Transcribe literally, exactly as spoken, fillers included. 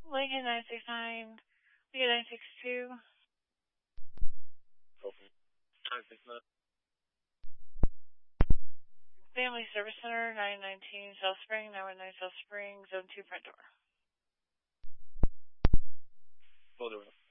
Lincoln nine six nine, Lincoln nine six two. nine six nine. Family Service Center, nine nineteen South Spring, nine one nine South Spring, Zone two front door. Hold on.